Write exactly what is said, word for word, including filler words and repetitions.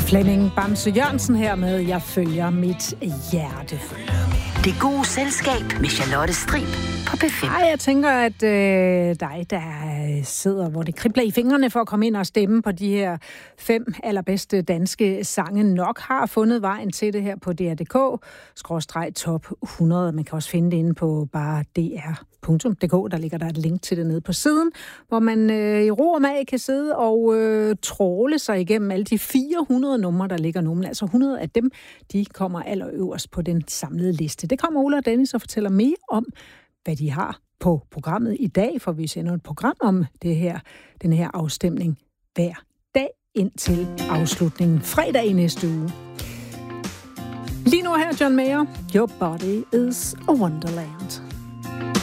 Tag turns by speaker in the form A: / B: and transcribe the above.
A: Flemming Bamse Jørgensen her med Jeg følger mit hjerte.
B: Det gode selskab med Charlotte Strib på P fem.
A: Ej, jeg tænker, at øh, dig, der sidder, hvor det kribler i fingrene for at komme ind og stemme på de her fem allerbedste danske sange, nok har fundet vejen til det her på D R punktum d k skråstreg top hundrede. Man kan også finde det inde på bare d r punktum d k. Der ligger der et link til det nede på siden, hvor man øh, i ro og mag kan sidde og øh, tråle sig igennem alle de fire hundrede numre, der ligger nu. Men altså hundrede af dem, de kommer allerøverst på den samlede liste. Det kommer Ola og Dennis og fortæller mere om, hvad de har på programmet i dag, for vi sender et program om det her, den her afstemning hver dag indtil afslutningen fredag i næste uge. Lige nu her, John Mayer, Your Body is a Wonderland.